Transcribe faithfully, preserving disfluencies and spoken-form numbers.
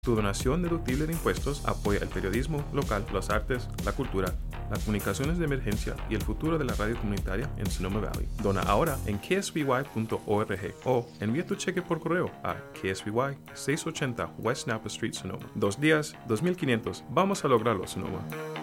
Tu donación deductible de impuestos apoya el periodismo local, las artes, la cultura, las comunicaciones de emergencia y el futuro de la radio comunitaria en Sonoma Valley. Dona ahora en k s v y punto org o envía tu cheque por correo a K S V Y seiscientos ochenta West Napa Street, Sonoma. Dos días, dos mil quinientos. Vamos a lograrlo, Sonoma.